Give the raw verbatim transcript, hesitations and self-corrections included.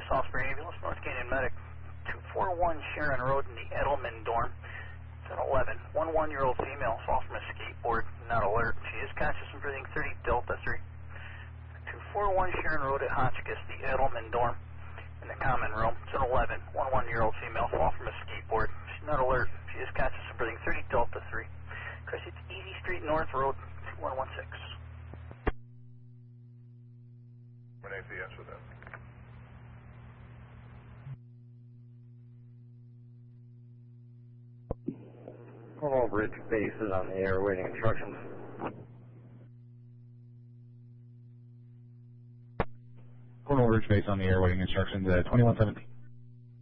Salisbury Ambulance, North Canyon Medic, two forty-one Sharon Road in the Edelman dorm. It's an eleven. One one-year-old female fall from a skateboard, not alert. She is conscious and breathing, thirty Delta three. two forty-one Sharon Road at Hotchkiss, the Edelman dorm in the common room. It's an eleven. One one-year-old female fall from a skateboard. She's not alert. She is conscious and breathing, thirty Delta three. Chris, it's Easy Street North Road, two one one six. What name the answer then? Cornwall Bridge base is on the air waiting instructions. Cornwall Ridge base on the air waiting instructions at twenty-one seventeen.